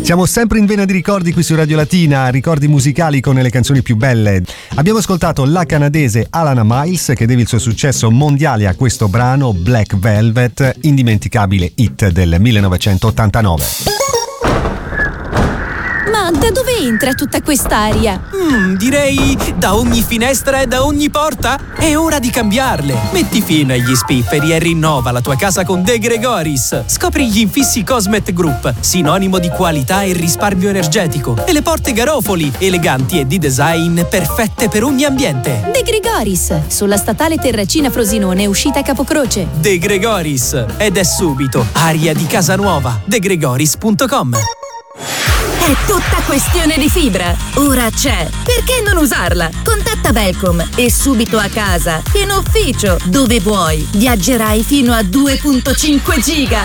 Siamo sempre in vena di ricordi qui su Radio Latina, ricordi musicali con le canzoni più belle. Abbiamo ascoltato la canadese Alana Miles che deve il suo successo mondiale a questo brano Black Velvet, indimenticabile hit del 1989. Ma da dove entra tutta quest'aria? Direi da ogni finestra e da ogni porta. È ora di cambiarle. Metti fine agli spifferi e rinnova la tua casa con De Gregoris. Scopri gli infissi Cosmet Group, sinonimo di qualità e risparmio energetico, e le porte Garofoli, eleganti e di design perfette per ogni ambiente. De Gregoris, sulla statale Terracina Frosinone, uscita Capocroce. De Gregoris, ed è subito aria di casa nuova. degregoris.com. È tutta questione di fibra. Ora c'è. Perché non usarla? Contatta Velcom e subito a casa, in ufficio, dove vuoi. Viaggerai fino a 2.5 giga.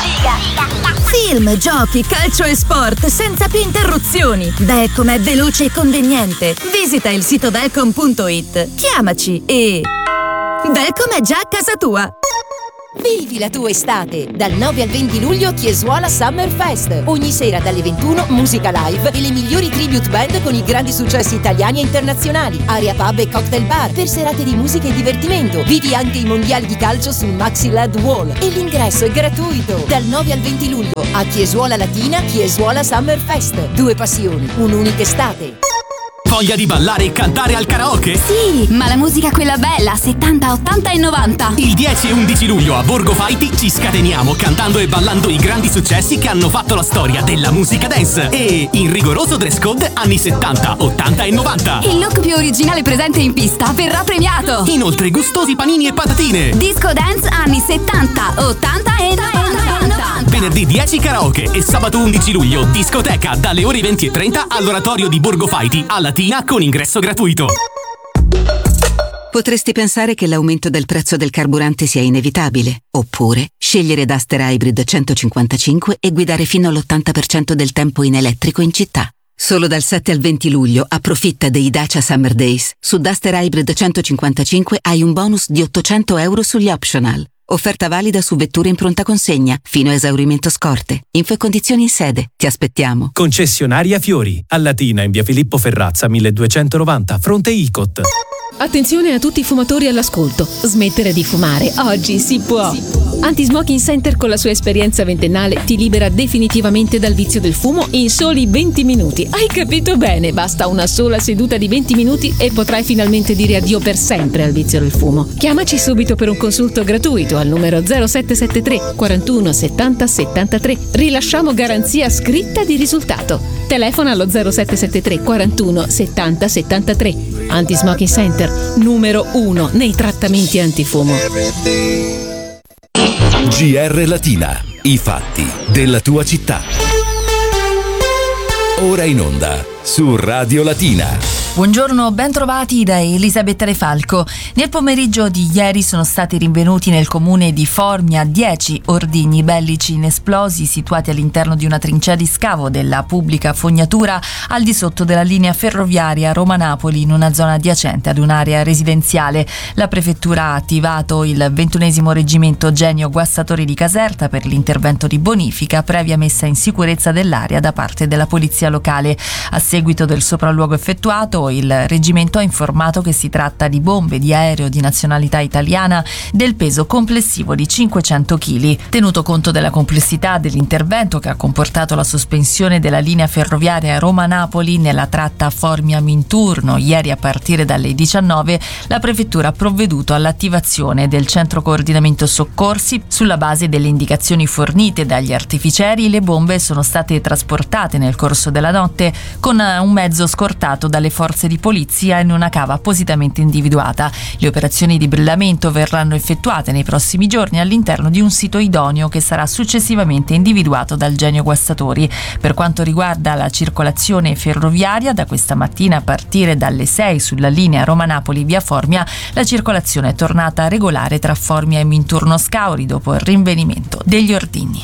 Film, giochi, calcio e sport senza più interruzioni. Velcom è veloce e conveniente. Visita il sito velcom.it. Chiamaci e Velcom è già a casa tua. Vivi la tua estate! Dal 9 al 20 luglio Chiesuola Summer Fest. Ogni sera dalle 21 musica live e le migliori tribute band con i grandi successi italiani e internazionali. Area pub e cocktail bar per serate di musica e divertimento. Vivi anche i mondiali di calcio sul Maxi LED Wall e l'ingresso è gratuito. Dal 9 al 20 luglio a Chiesuola Latina Chiesuola Summer Fest. Due passioni, un'unica estate. Voglia di ballare e cantare al karaoke? Sì, ma la musica quella bella, 70, 80 e 90. Il 10 e 11 luglio a Borgo Fighty ci scateniamo cantando e ballando i grandi successi che hanno fatto la storia della musica dance. E in rigoroso dress code anni 70, 80 e 90. Il look più originale presente in pista verrà premiato. Inoltre gustosi panini e patatine. Disco dance anni 70, 80 e 90. Venerdì 10 karaoke e sabato 11 luglio discoteca dalle ore 20:30 all'oratorio di Borgo Fighty a Latina con ingresso gratuito. Potresti pensare che l'aumento del prezzo del carburante sia inevitabile, oppure scegliere Duster Hybrid 155 e guidare fino all'80% del tempo in elettrico in città. Solo dal 7 al 20 luglio approfitta dei Dacia Summer Days. Su Duster Hybrid 155 hai un bonus di €800 sugli optional. Offerta valida su vetture in pronta consegna, fino a esaurimento scorte. Info e condizioni in sede. Ti aspettiamo. Concessionaria Fiori, a Latina in via Filippo Ferrazza 1290, fronte Icot. Attenzione a tutti i fumatori all'ascolto. Smettere di fumare. Oggi si può. Anti-Smoking Center con la sua esperienza ventennale ti libera definitivamente dal vizio del fumo in soli 20 minuti. Hai capito bene? Basta una sola seduta di 20 minuti e potrai finalmente dire addio per sempre al vizio del fumo. Chiamaci subito per un consulto gratuito al numero 0773 41 70 73. Rilasciamo garanzia scritta di risultato. Telefona allo 0773 41 70 73. Anti-Smoking Center, numero 1 nei trattamenti antifumo. GR Latina, i fatti della tua città. Ora in onda su Radio Latina. Buongiorno, ben trovati da Elisabetta De Falco. Nel pomeriggio di ieri sono stati rinvenuti nel comune di Formia 10 ordigni bellici inesplosi situati all'interno di una trincea di scavo della pubblica fognatura al di sotto della linea ferroviaria Roma-Napoli in una zona adiacente ad un'area residenziale. La prefettura ha attivato il 21° reggimento Genio Guassatori di Caserta per l'intervento di bonifica previa messa in sicurezza dell'area da parte della polizia locale. A seguito del sopralluogo effettuato, il reggimento ha informato che si tratta di bombe di aereo di nazionalità italiana del peso complessivo di 500 kg. Tenuto conto della complessità dell'intervento che ha comportato la sospensione della linea ferroviaria Roma-Napoli nella tratta Formia-Minturno ieri a partire dalle 19, la prefettura ha provveduto all'attivazione del centro coordinamento soccorsi. Sulla base delle indicazioni fornite dagli artificieri, le bombe sono state trasportate nel corso della notte con un mezzo scortato dalle forze di polizia in una cava appositamente individuata. Le operazioni di brillamento verranno effettuate nei prossimi giorni all'interno di un sito idoneo che sarà successivamente individuato dal Genio Guassatori. Per quanto riguarda la circolazione ferroviaria, da questa mattina a partire dalle 6 sulla linea Roma-Napoli via Formia, la circolazione è tornata regolare tra Formia e Minturno Scauri dopo il rinvenimento degli ordigni.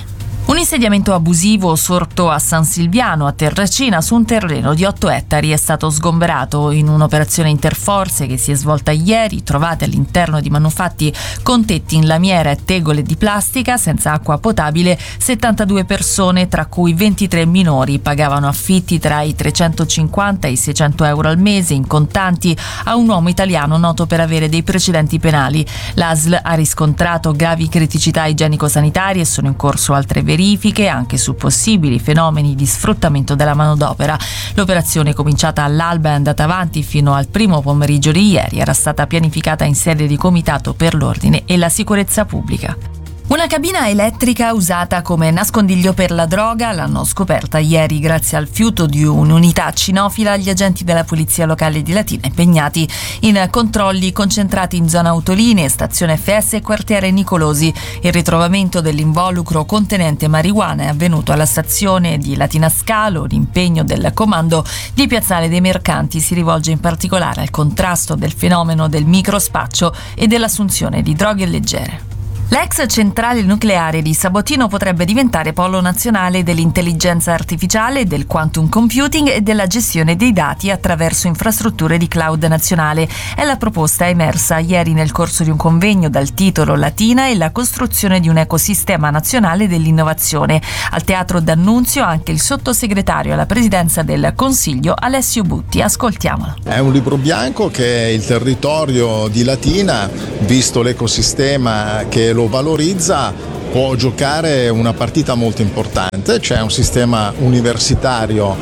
Un insediamento abusivo sorto a San Silviano, a Terracina, su un terreno di 8 ettari è stato sgomberato in un'operazione interforze che si è svolta ieri. Trovate all'interno di manufatti con tetti in lamiera e tegole di plastica senza acqua potabile 72 persone, tra cui 23 minori. Pagavano affitti tra i 350 e i 600 euro al mese in contanti a un uomo italiano noto per avere dei precedenti penali. L'ASL ha riscontrato gravi criticità igienico-sanitarie e sono in corso altre verifiche anche su possibili fenomeni di sfruttamento della manodopera. L'operazione, cominciata all'alba, è andata avanti fino al primo pomeriggio di ieri. Era stata pianificata in sede di Comitato per l'Ordine e la Sicurezza Pubblica. Una cabina elettrica usata come nascondiglio per la droga l'hanno scoperta ieri grazie al fiuto di un'unità cinofila gli agenti della polizia locale di Latina impegnati in controlli concentrati in zona Autolinee, stazione FS e quartiere Nicolosi. Il ritrovamento dell'involucro contenente marijuana è avvenuto alla stazione di Latina Scalo. L'impegno del comando di Piazzale dei Mercanti si rivolge in particolare al contrasto del fenomeno del microspaccio e dell'assunzione di droghe leggere. L'ex centrale nucleare di Sabotino potrebbe diventare polo nazionale dell'intelligenza artificiale, del quantum computing e della gestione dei dati attraverso infrastrutture di cloud nazionale. È la proposta emersa ieri nel corso di un convegno dal titolo Latina e la costruzione di un ecosistema nazionale dell'innovazione. Al Teatro D'Annunzio anche il sottosegretario alla presidenza del Consiglio Alessio Butti. Ascoltiamolo. È un libro bianco che il territorio di Latina, visto l'ecosistema che lo valorizza, può giocare una partita molto importante. C'è un sistema universitario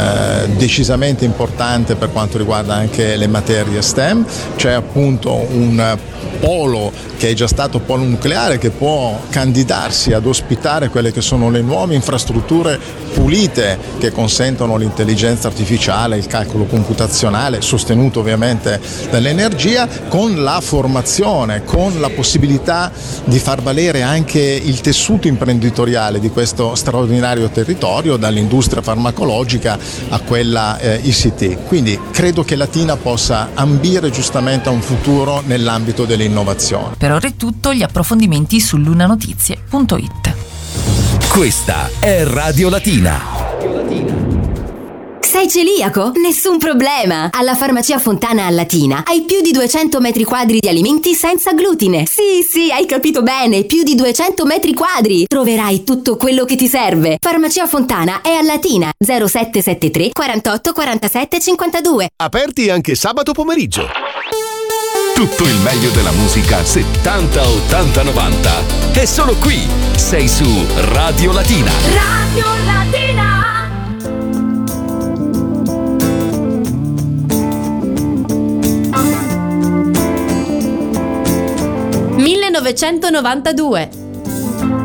decisamente importante per quanto riguarda anche le materie STEM, c'è appunto un polo che è già stato polo nucleare che può candidarsi ad ospitare quelle che sono le nuove infrastrutture pulite che consentono l'intelligenza artificiale, il calcolo computazionale sostenuto ovviamente dall'energia, con la formazione, con la possibilità di far valere anche il tessuto imprenditoriale di questo straordinario territorio, dall'industria farmacologica a quella ICT. Quindi credo che Latina possa ambire giustamente a un futuro nell'ambito dell'innovazione. Per ora è tutto, gli approfondimenti su lunanotizie.it. Questa è Radio Latina. Sei celiaco? Nessun problema! Alla Farmacia Fontana a Latina hai più di 200 metri quadri di alimenti senza glutine. Sì, hai capito bene, più di 200 metri quadri! Troverai tutto quello che ti serve. Farmacia Fontana è a Latina, 0773 48 47 52. Aperti anche sabato pomeriggio. Tutto il meglio della musica 70, 80, 90. È solo qui. Sei su Radio Latina. Radio Latina. 1992.